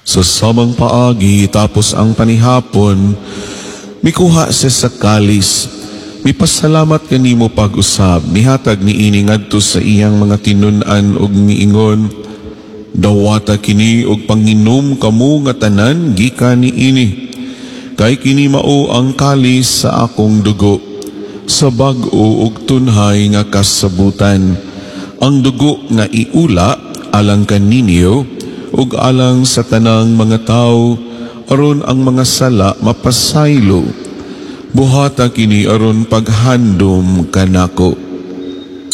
Sa samang paagi tapos ang panihapon, mikuha siya sa kalis. Mipasalamat kanimo pag-usab, mihatag ni ini ngadto sa iyang mga tinun-an ug miingon, dawata kini og panginom kamo nga tanan gikan ni ini. Kay kini mao ang kalis sa akong dugo, sa bag-o ug tunhay nga kasabutan. Ang dugo nga iula alang kaninyo ug alang sa tanang mga tao aron ang mga sala mapasaylo. Buhata kini aron paghandom kanako.